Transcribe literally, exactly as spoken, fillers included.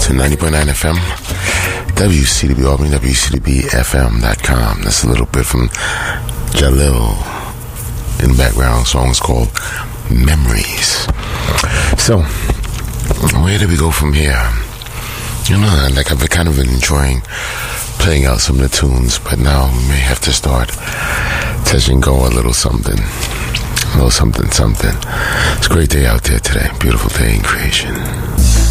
to ninety point nine F M, W C D B Albany, W C D B F M dot com. That's a little bit from Jalil in the background. The song is called Memories. So, where do we go from here? You know, like I've kind of been enjoying playing out some of the tunes, but now we may have to start touch and go a little something. A little something, something. It's a great day out there today. Beautiful day in creation.